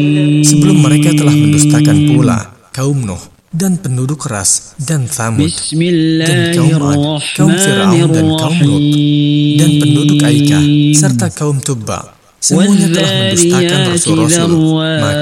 Sebelum mereka telah mendustakan pula kaum Nuh dan penduduk Ras dan Thamud dan kaum Ad, kaum Fir'aun dan kaum Lut dan penduduk Aika serta kaum Tubba. Semuanya telah mendustakan rasul-rasul. Maka